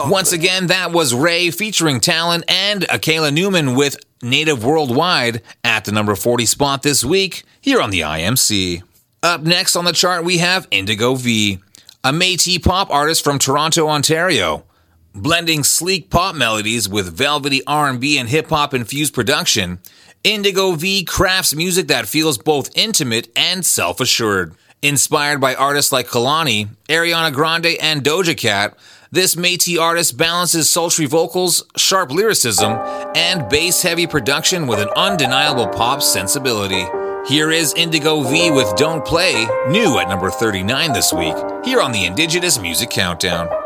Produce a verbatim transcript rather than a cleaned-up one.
Once again, that was Ray featuring Talon and Akela Newman with Native Worldwide at the number forty spot this week here on the I M C. Up next on the chart, we have Indigo V, a Métis pop artist from Toronto, Ontario. Blending sleek pop melodies with velvety R and B and hip-hop infused production, Indigo V crafts music that feels both intimate and self-assured. Inspired by artists like Kehlani, Ariana Grande, and Doja Cat, this Métis artist balances sultry vocals, sharp lyricism, and bass-heavy production with an undeniable pop sensibility. Here is Indigo V with Don't Play, new at number thirty-nine this week, here on the Indigenous Music Countdown.